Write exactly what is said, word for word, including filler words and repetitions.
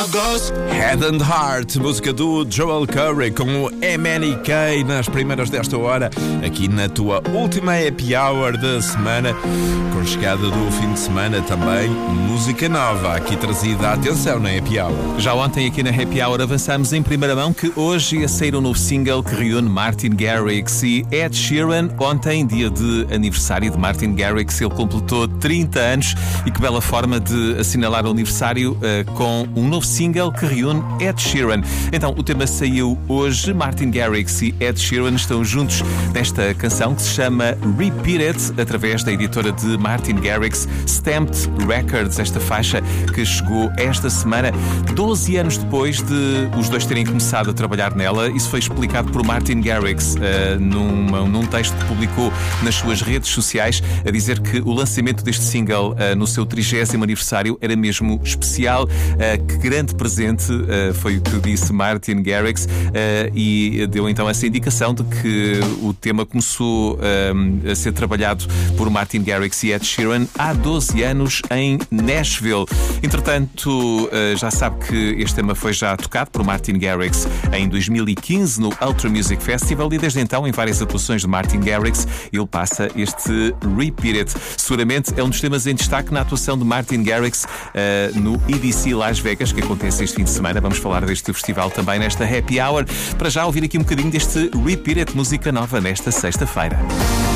Head and Heart, música do Joel Curry com o M N K nas primeiras desta hora, aqui na tua última happy hour da semana, com chegada do fim de semana também, música nova aqui trazida, atenção na happy hour. Já ontem aqui na happy hour avançámos em primeira mão que hoje ia sair um novo single que reúne Martin Garrix e Ed Sheeran. Ontem, dia de aniversário de Martin Garrix, ele completou trinta anos e que bela forma de assinalar o aniversário uh, com um novo single que reúne Ed Sheeran. Então, o tema saiu hoje. Martin Garrix e Ed Sheeran estão juntos nesta canção que se chama Repeat It, através da editora de Martin Garrix, Stamped Records, esta faixa que chegou esta semana, doze anos depois de os dois terem começado a trabalhar nela. Isso foi explicado por Martin Garrix uh, numa, num texto que publicou nas suas redes sociais, a dizer que o lançamento deste single uh, no seu trigésimo aniversário era mesmo especial. Uh, que grande presente, uh, foi o que disse Martin Garrix, uh, e deu então essa indicação de que o tema começou uh, a ser trabalhado por Martin Garrix e Ed Sheeran há doze anos em Nashville. Entretanto, uh, já sabe que este tema foi já tocado por Martin Garrix em dois mil e quinze no Ultra Music Festival e desde então em várias atuações de Martin Garrix ele passa este Repeat It. Seguramente é um dos temas em destaque na atuação de Martin Garrix uh, no E D C Las Vegas, que acontece este fim de semana. Vamos falar deste festival também nesta happy hour. Para já ouvir aqui um bocadinho deste Repeat It, música nova nesta sexta-feira.